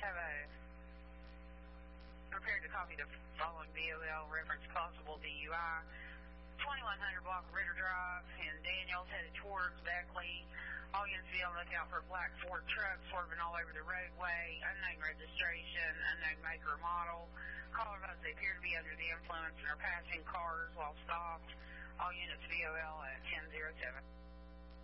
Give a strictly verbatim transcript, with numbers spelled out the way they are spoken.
Have a prepared to copy the following V O L reference possible D U I. twenty-one hundred block Ritter Drive in Daniels, headed towards Beckley. All units be on the lookout for a black Ford truck swerving all over the roadway. Unknown registration, unknown maker or model. Caller votes they appear to be under the influence and are passing cars while stopped. All units V O L at ten oh seven.